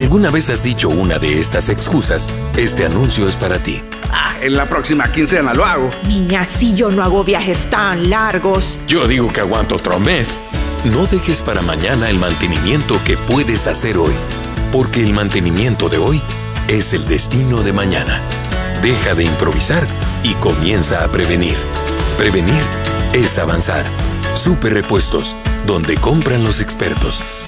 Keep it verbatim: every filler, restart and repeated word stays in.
alguna vez has dicho una de estas excusas, este anuncio es para ti. Ah, en la próxima quincena lo hago. Niña, si yo no hago viajes tan largos. Yo digo que aguanto otro mes. No dejes para mañana el mantenimiento que puedes hacer hoy, porque el mantenimiento de hoy es el destino de mañana. Deja de improvisar y comienza a prevenir. Prevenir es avanzar. Super Repuestos, donde compran los expertos.